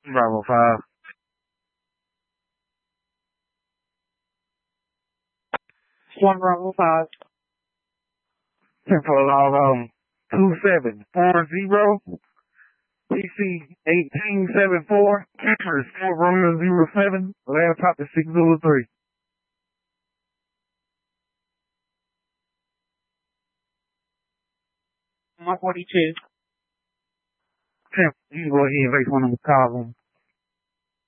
Bravo 5. 1 Bravo 5. 10 for log 2740. PC 1874. Cameras 4 Romeo 07. Laptop is 603. My 42. 10. You can go ahead and race one of the columns.